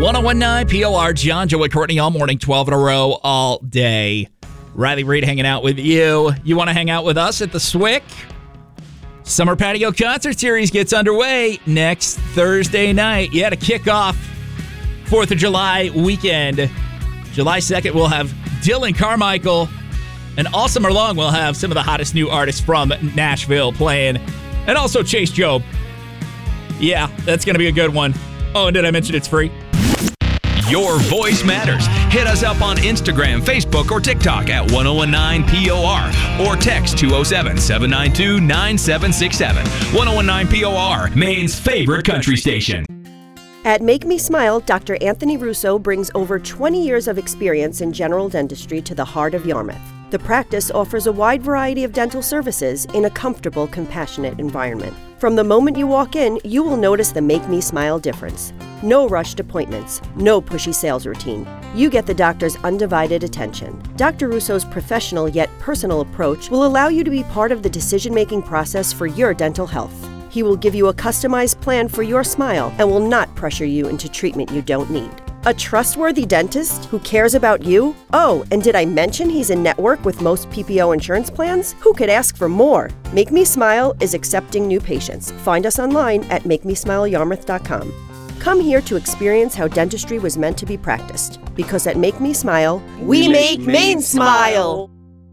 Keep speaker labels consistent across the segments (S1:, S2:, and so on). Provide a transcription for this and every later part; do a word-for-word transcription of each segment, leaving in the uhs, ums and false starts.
S1: one oh one point nine P O R, John, Joe, and Courtney all morning, twelve in a row, all day. Riley Reid hanging out with you. You want to hang out with us at the S W I C? Summer Patio Concert Series gets underway next Thursday night. Yeah, to kick off fourth of July weekend. July second, we'll have Dylan Carmichael. And all summer long, we'll have some of the hottest new artists from Nashville playing. And also Chase Job. Yeah, that's going to be a good one. Oh, and did I mention it's free?
S2: Your voice matters. Hit us up on Instagram, Facebook, or TikTok at one oh one nine P O R or text two oh seven, seven nine two, nine seven six seven. one oh one nine P O R, Maine's favorite country station.
S3: At Make Me Smile, Doctor Anthony Russo brings over twenty years of experience in general dentistry to the heart of Yarmouth. The practice offers a wide variety of dental services in a comfortable, compassionate environment. From the moment you walk in, you will notice the Make Me Smile difference. No rushed appointments, no pushy sales routine. You get the doctor's undivided attention. Doctor Russo's professional yet personal approach will allow you to be part of the decision-making process for your dental health. He will give you a customized plan for your smile and will not pressure you into treatment you don't need. A trustworthy dentist who cares about you? Oh, and did I mention he's in network with most P P O insurance plans? Who could ask for more? Make Me Smile is accepting new patients. Find us online at make me smile yarmouth dot com. Come here to experience how dentistry was meant to be practiced. Because at Make Me Smile, we, we make Maine smile!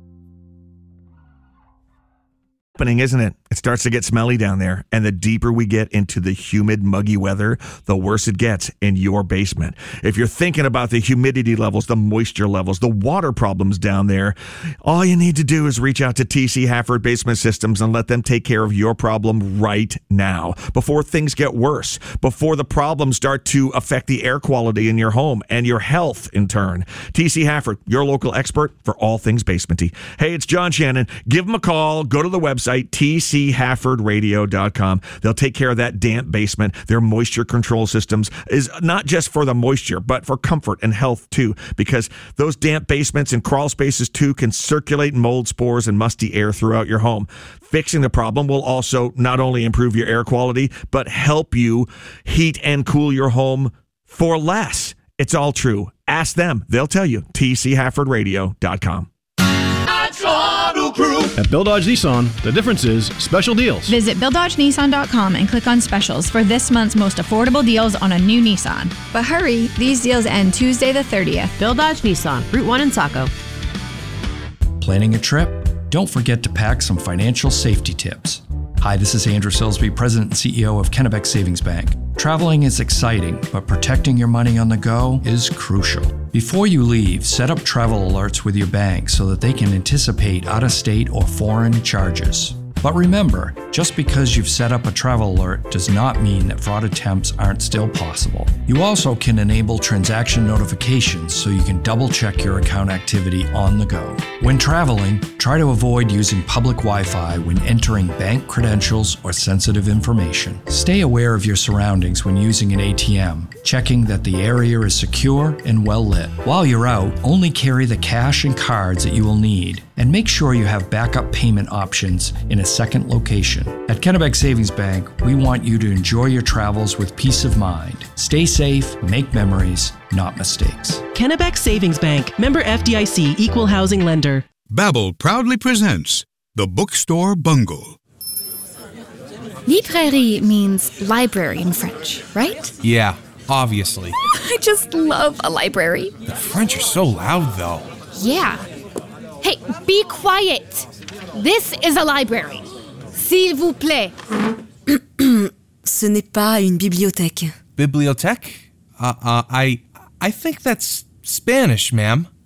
S4: Isn't it? It starts to get smelly down there, and the deeper we get into the humid, muggy weather, the worse it gets in your basement. If you're thinking about the humidity levels, the moisture levels, the water problems down there, all you need to do is reach out to T C Hafford Basement Systems and let them take care of your problem right now, before things get worse, before the problems start to affect the air quality in your home and your health in turn. T C Hafford, your local expert for all things basementy. Hey, it's John Shannon. Give them a call. Go to the website, T C hafford radio dot com. They'll take care of that damp basement. Their moisture control systems is not just for the moisture, but for comfort and health too, because those damp basements and crawl spaces too can circulate mold spores and musty air throughout your home. Fixing the problem will also not only improve your air quality, but help you heat and cool your home for less. It's all true. Ask them. They'll tell you. T C hafford radio dot com.
S5: At Bill Dodge Nissan, the difference is special deals.
S6: Visit bill dodge nissan dot com and click on specials for this month's most affordable deals on a new Nissan. But hurry, these deals end Tuesday the thirtieth.
S7: Bill Dodge Nissan, Route one in Saco.
S8: Planning a trip? Don't forget to pack some financial safety tips. Hi, this is Andrew Silsby, President and C E O of Kennebec Savings Bank. Traveling is exciting, but protecting your money on the go is crucial. Before you leave, set up travel alerts with your bank so that they can anticipate out-of-state or foreign charges. But remember, just because you've set up a travel alert does not mean that fraud attempts aren't still possible. You also can enable transaction notifications so you can double-check your account activity on the go. When traveling, try to avoid using public Wi-Fi when entering bank credentials or sensitive information. Stay aware of your surroundings when using an A T M, checking that the area is secure and well lit. While you're out, only carry the cash and cards that you will need, and make sure you have backup payment options in a second location. At Kennebec Savings Bank, we want you to enjoy your travels with peace of mind. Stay safe, make memories, not mistakes.
S9: Kennebec Savings Bank, member F D I C, equal housing lender.
S10: Babbel proudly presents The Bookstore Bungle.
S11: Librairie means library in French, right?
S12: Yeah, obviously.
S11: I just love a library.
S12: The French are so loud, though.
S11: Yeah. Hey, be quiet. This is a library. S'il vous plaît.
S13: Ce n'est pas une bibliothèque.
S12: Bibliothèque? Uh, uh, I, I think that's Spanish, ma'am.